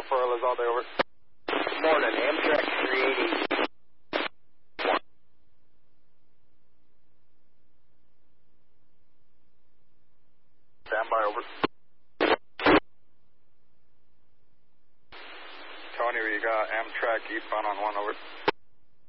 for Elizalde, over. Morning, Amtrak 380. Stand by, over. Tony, we got Amtrak eastbound on 1, over.